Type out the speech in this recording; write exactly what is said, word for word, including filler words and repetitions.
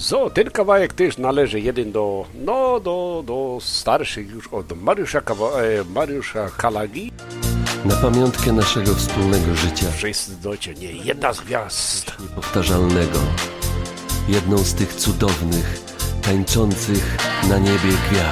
So, ten kawałek też należy jeden do, no, do, do starszych już od Mariusza, Kawa- e, Mariusza Kalagi. Na pamiątkę naszego wspólnego życia. Wszyscy docie, nie, jedna z gwiazd. Niepowtarzalnego. Jedną z tych cudownych, tańczących na niebie gwiazd.